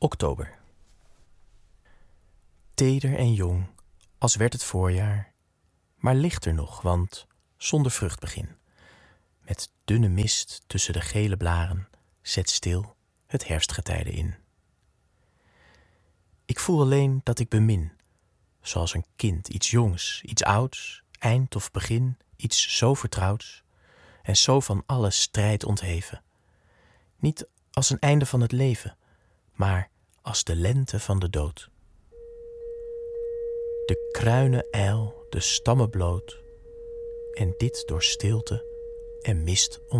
Oktober. Teder en jong, als werd het voorjaar, maar lichter nog, want zonder vruchtbegin. Met dunne mist tussen de gele blaren zet stil het herfstgetijde in. Ik voel alleen dat ik bemin, zoals een kind iets jongs, iets ouds, eind of begin, iets zo vertrouwds en zo van alle strijd ontheven. Niet als een einde van het leven, maar als de lente van de dood. De kruinen ijl, de stammen bloot, en dit door stilte en mist